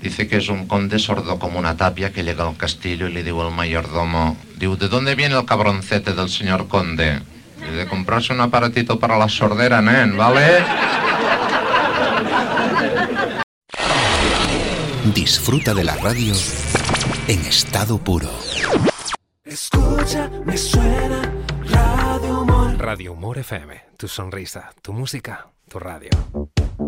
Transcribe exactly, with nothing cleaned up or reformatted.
Dice que es un conde sordo como una tapia que llega al castillo y le digo al mayordomo, digo, ¿de dónde viene el cabroncete del señor conde? Y de comprarse un aparatito para la sordera, nen, ¿vale? Disfruta de la radio en estado puro. Escucha, me suena Radio Humor. Radio Humor F M, tu sonrisa, tu música, tu radio.